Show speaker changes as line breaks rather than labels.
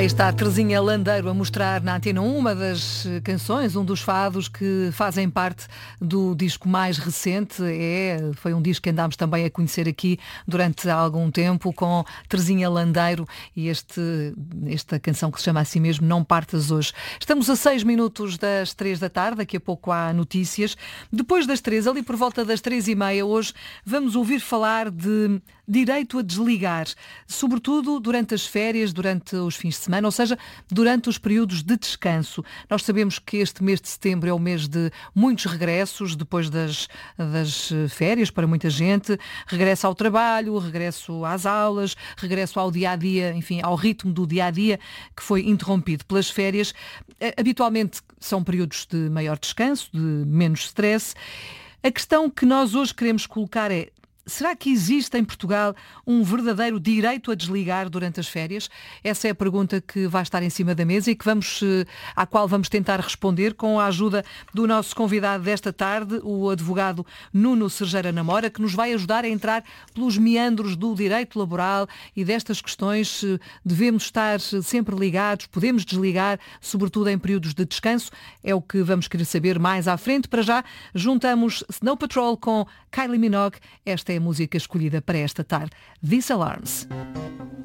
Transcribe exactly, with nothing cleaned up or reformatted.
Aí está a Terezinha Landeiro a mostrar na Antena um uma das canções, um dos fados que fazem parte do disco mais recente. É, foi um disco que andámos também a conhecer aqui durante algum tempo com Terezinha Landeiro e este, esta canção que se chama assim mesmo, Não Partas Hoje. Estamos a seis minutos das três da tarde, daqui a pouco há notícias. Depois das três, ali por volta das três e meia, hoje vamos ouvir falar de direito a desligar, sobretudo durante as férias, durante os fins de semana, ou seja, durante os períodos de descanso. Nós sabemos que este mês de setembro é o mês de muitos regressos, depois das, das férias para muita gente, regresso ao trabalho, regresso às aulas, regresso ao dia-a-dia, enfim, ao ritmo do dia-a-dia que foi interrompido pelas férias. Habitualmente são períodos de maior descanso, de menos stress. A questão que nós hoje queremos colocar é: será que existe em Portugal um verdadeiro direito a desligar durante as férias? Essa é a pergunta que vai estar em cima da mesa e que vamos, à qual vamos tentar responder com a ajuda do nosso convidado desta tarde, o advogado Nuno Serjeira Namora, que nos vai ajudar a entrar pelos meandros do direito laboral e destas questões. Devemos estar sempre ligados, podemos desligar, sobretudo em períodos de descanso? É o que vamos querer saber mais à frente. Para já, juntamos Snow Patrol com Kylie Minogue. Esta é a música escolhida para esta tarde, These Alarms.